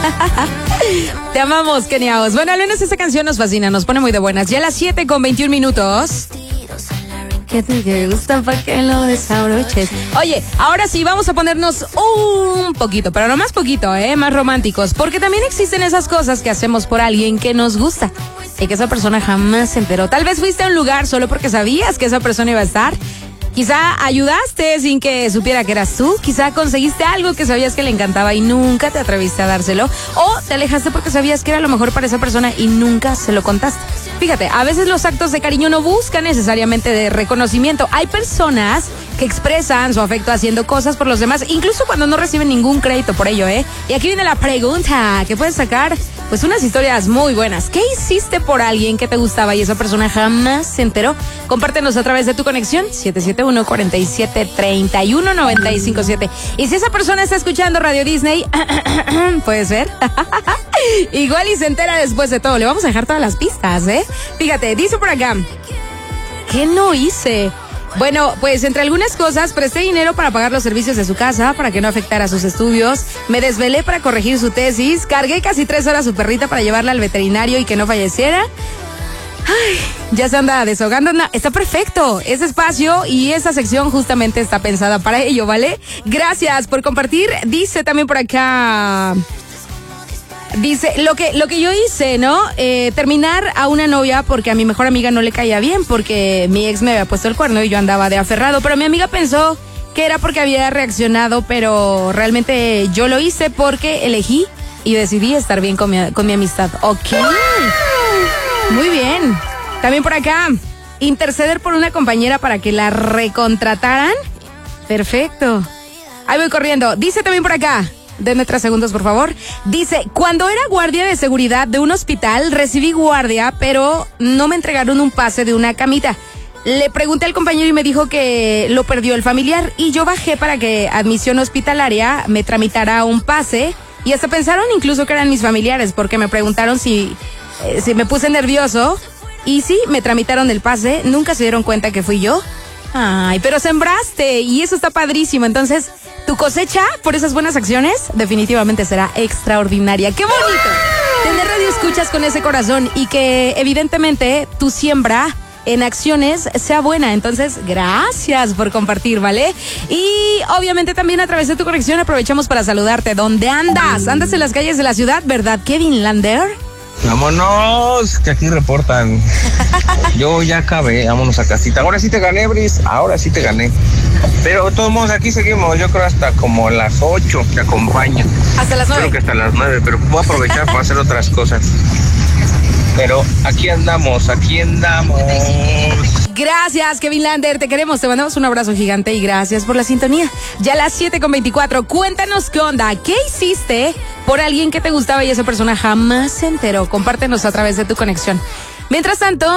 Te amamos, Keniaos. Bueno, al menos esta canción nos fascina, nos pone muy de buenas. Ya a las 7:21. ¿Qué te gusta para que lo desabroches? Oye, ahora sí, vamos a ponernos un poquito, pero no más poquito, más románticos. Porque también existen esas cosas que hacemos por alguien que nos gusta y que esa persona jamás se enteró. Tal vez fuiste a un lugar solo porque sabías que esa persona iba a estar. Quizá ayudaste sin que supiera que eras tú. Quizá conseguiste algo que sabías que le encantaba y nunca te atreviste a dárselo. O te alejaste porque sabías que era lo mejor para esa persona y nunca se lo contaste. Fíjate, a veces los actos de cariño no buscan necesariamente de reconocimiento. Hay personas que expresan su afecto haciendo cosas por los demás, incluso cuando no reciben ningún crédito por ello, Y aquí viene la pregunta, que puedes sacar pues unas historias muy buenas. ¿Qué hiciste por alguien que te gustaba y esa persona jamás se enteró? Compártenos a través de tu conexión 771-4731-957. Y si esa persona está escuchando Radio Disney, puede ser, igual y se entera después de todo. Le vamos a dejar todas las pistas, Fíjate, dice por acá, ¿qué no hice? Bueno, pues entre algunas cosas, presté dinero para pagar los servicios de su casa, para que no afectara sus estudios, me desvelé para corregir su tesis, cargué casi 3 horas a su perrita para llevarla al veterinario y que no falleciera. Ay, ya se anda desahogando. No, está perfecto ese espacio y esa sección justamente está pensada para ello, ¿vale? Gracias por compartir. Dice también por acá... Dice, lo que yo hice, ¿no? Terminar a una novia porque a mi mejor amiga no le caía bien, porque mi ex me había puesto el cuerno y yo andaba de aferrado, pero mi amiga pensó que era porque había reaccionado, pero realmente yo lo hice porque elegí y decidí estar bien con mi amistad. Ok, muy bien. También por acá, interceder por una compañera para que la recontrataran. Perfecto. Ahí voy corriendo. Dice también por acá, denme 3 segundos, por favor. Dice, cuando era guardia de seguridad de un hospital, recibí guardia, pero no me entregaron un pase de una camita. Le pregunté al compañero y me dijo que lo perdió el familiar. Y yo bajé para que admisión hospitalaria me tramitara un pase. Y hasta pensaron incluso que eran mis familiares, porque me preguntaron si me puse nervioso. Y sí, me tramitaron el pase. Nunca se dieron cuenta que fui yo. Ay, pero sembraste y eso está padrísimo. Entonces, tu cosecha por esas buenas acciones definitivamente será extraordinaria. ¡Qué bonito! Tener radio escuchas con ese corazón y que evidentemente tu siembra en acciones sea buena. Entonces, gracias por compartir, ¿vale? Y obviamente también a través de tu conexión aprovechamos para saludarte. ¿Dónde andas? ¿Andas en las calles de la ciudad, verdad, Kevin Lander? Vámonos, que aquí reportan. Yo ya acabé, vámonos a casita. Ahora sí te gané, Bris, ahora sí te gané. Pero de todos modos aquí seguimos, yo creo hasta como las 8 te acompaño. Hasta las 9. Creo que hasta las 9, pero voy a aprovechar para hacer otras cosas. Pero aquí andamos, Gracias, Kevin Lander, te queremos, te mandamos un abrazo gigante y gracias por la sintonía. Ya a las 7:24, cuéntanos qué onda, qué hiciste por alguien que te gustaba y esa persona jamás se enteró. Compártenos a través de tu conexión. Mientras tanto...